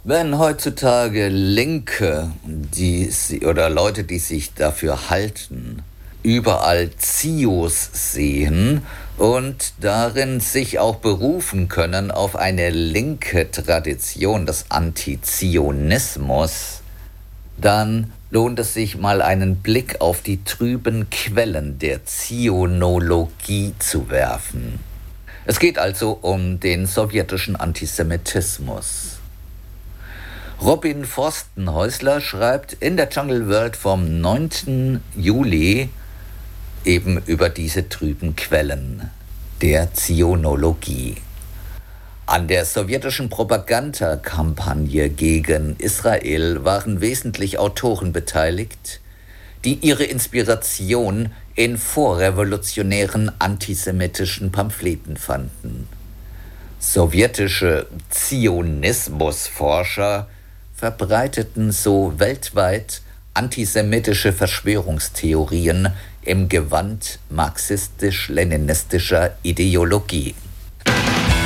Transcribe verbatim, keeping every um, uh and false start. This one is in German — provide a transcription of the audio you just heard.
Wenn heutzutage Linke, die si- oder Leute, die sich dafür halten, überall Zios sehen und darin sich auch berufen können auf eine linke Tradition des Antizionismus, dann lohnt es sich mal einen Blick auf die trüben Quellen der Zionologie zu werfen. Es geht also um den sowjetischen Antisemitismus. Robin Forstenhäusler schreibt in der Jungle World vom neunten Juli eben über diese trüben Quellen der Zionologie. An der sowjetischen Propagandakampagne gegen Israel waren wesentlich Autoren beteiligt, die ihre Inspiration in vorrevolutionären antisemitischen Pamphleten fanden. Sowjetische Zionismusforscher verbreiteten so weltweit antisemitische Verschwörungstheorien im Gewand marxistisch-leninistischer Ideologie.